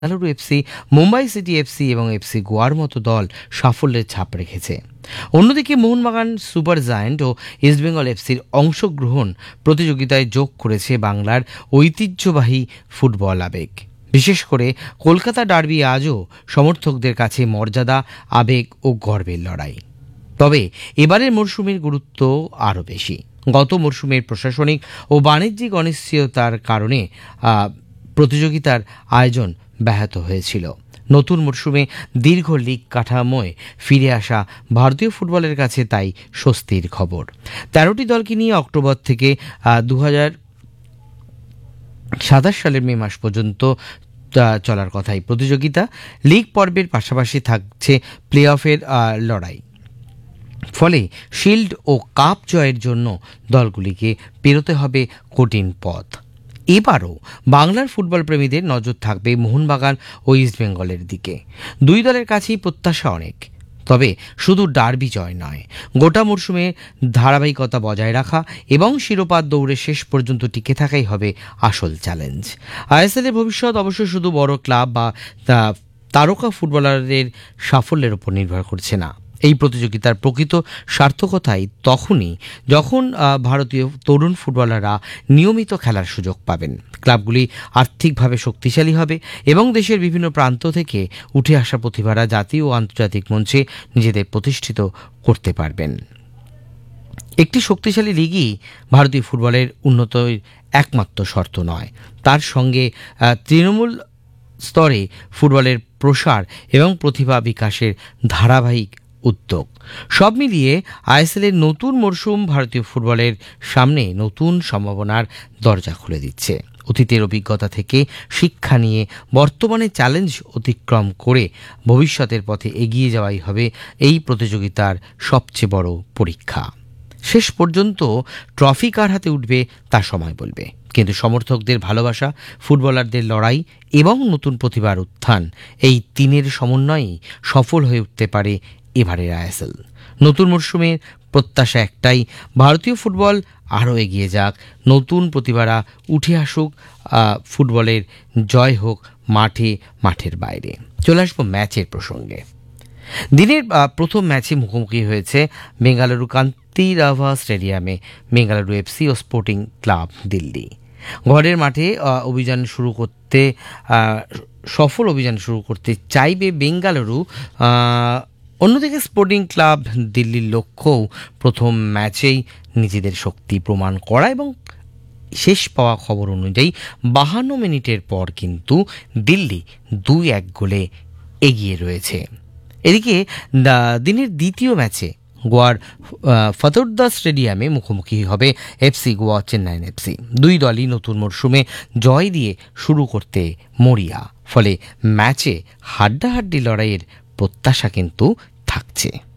Bengaluru FC, Mumbai city FC এবং FC গোয়ার মতো দল সাফল্যের ছাপ রেখেছে। অন্যদিকে মোহনবাগান, সুপার জায়ান্ট ও ইস্টবেঙ্গল এফসির অংশগ্রহণ প্রতিযোগিতায় যোগ করেছে বাংলার ঐতিহ্যবাহী ফুটবল আবেগ। বিশেষ করে কলকাতা ডার্বি আজও সমর্থকদের কাছে মর্যাদা, আবেগ ও গর্বের লড়াই। তবে এবারের মরশুমের গুরুত্ব আরও বেশি। গত মরশুমের প্রশাসনিক ও বাণিজ্যিক অনিশ্চয়তার কারণে প্রতিযোগিতার আয়োজন ব্যাহত হয়েছিল। নতুন মরশুমে দীর্ঘ লিগ কাঠামোয় ফিরে আসা ভারতীয় ফুটবলের কাছে তাই স্বস্তির খবর। ১৩টি দলকে নিয়ে অক্টোবর থেকে ২০২৭ সালের মে মাস পর্যন্ত চলার কথাই প্রতিযোগিতা। লিগ পর্বের পাশাপাশি থাকছে প্লে অফের লড়াই। ফলে শিল্ড ও কাপ জয়ের জন্য দলগুলিকে পেরোতে হবে কঠিন পথ। এবারও বাংলার ফুটবল প্রেমীদের নজর থাকবে মোহনবাগান ও ইস্টবেঙ্গলের দিকে। দুই দলের কাছেই প্রত্যাশা অনেক, তবে শুধু ডার্বি জয় নয়, গোটা মরশুমে ধারাবাহিকতা বজায় রাখা এবং শিরোপার দৌড়ে শেষ পর্যন্ত টিকে থাকাই হবে আসল চ্যালেঞ্জ। আইএসএলের ভবিষ্যৎ অবশ্য শুধু বড় ক্লাব বা তারকা ফুটবলারদের সাফল্যের উপর নির্ভর করছে না। এই প্রতিযোগিতার প্রকৃত সার্থকতাই তখনই যখন ভারতীয় তরুণ ফুটবলাররা নিয়মিত খেলার সুযোগ পাবেন, ক্লাবগুলি আর্থিকভাবে শক্তিশালী হবে এবং দেশের বিভিন্ন প্রান্ত থেকে উঠে আসা প্রতিভারা জাতীয় ও আন্তর্জাতিক মঞ্চে নিজেদের প্রতিষ্ঠিত করতে পারবেন। একটি শক্তিশালী লিগই ভারতীয় ফুটবলের উন্নতির একমাত্র শর্ত নয়, তার সঙ্গে তৃণমূল স্তরে ফুটবলের প্রসার এবং প্রতিভা বিকাশের ধারাবাহিক উদ্যোগ। সব মিলিয়ে আইএসএলের নতুন মরশুম ভারতীয় ফুটবলের সামনে নতুন সম্ভাবনার দরজা খুলে দিচ্ছে। অতীতের অভিজ্ঞতা থেকে শিক্ষা নিয়ে বর্তমানে চ্যালেঞ্জ অতিক্রম করে ভবিষ্যতের পথে এগিয়ে যাওয়াই হবে এই প্রতিযোগিতার সবচেয়ে বড় পরীক্ষা। শেষ পর্যন্ত ট্রফি কার হাতে উঠবে তা সময় বলবে, কিন্তু সমর্থকদের ভালোবাসা, ফুটবলারদের লড়াই এবং নতুন প্রতিভার উত্থান, এই তিনের সমন্বয়েই সফল হয়ে উঠতে পারে এবারের আইএসএল। নতুন মরশুমের প্রত্যাশা একটাই, ভারতীয় ফুটবল আরও এগিয়ে যাক, নতুন প্রতিভারা উঠে আসুক, ফুটবলের জয় হোক মাঠের বাইরে। চলে আসবো ম্যাচের প্রসঙ্গে। দিনের প্রথম ম্যাচে মুখোমুখি হয়েছে বেঙ্গালুরু কান্তিরাভা স্টেডিয়ামে বেঙ্গালুরু এফসি ও স্পোর্টিং ক্লাব দিল্লি। ঘরের মাঠে সফল অভিযান শুরু করতে চাইবে বেঙ্গালুরু। অন্যদিকে স্পোর্টিং ক্লাব দিল্লির লক্ষ্যও প্রথম ম্যাচেই নিজেদের শক্তি প্রমাণ করা এবং শেষ পাওয়া খবর অনুযায়ী 52 মিনিটের পর কিন্তু দিল্লি 2-1 গোলে এগিয়ে রয়েছে। এদিকে দিনের দ্বিতীয় ম্যাচে গোয়ার ফতোরদা স্টেডিয়ামে মুখোমুখি হবে এফসি গোয়া চেন্নাইন এফসি। দুই দলই নতুন মরশুমে জয় দিয়ে শুরু করতে মরিয়া, ফলে ম্যাচে হাড্ডাহাড্ডি লড়াইয়ের প্রত্যাশা কিন্তু থাকছে।